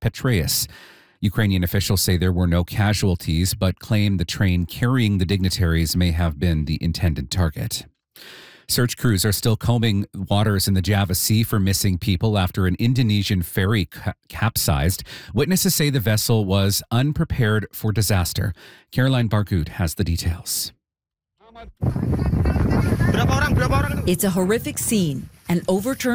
Petraeus. Ukrainian officials say there were no casualties, but claim the train carrying the dignitaries may have been the intended target. Search crews are still combing waters in the Java Sea for missing people after an Indonesian ferry capsized. Witnesses say the vessel was unprepared for disaster. Caroline Bargut has the details. It's a horrific scene. An overturned